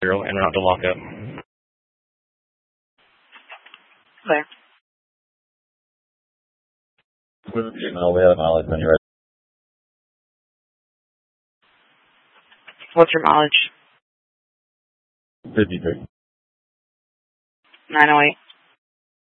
and route to lockup. Clear. We have a mileage when you're ready. What's your mileage? 53. 908.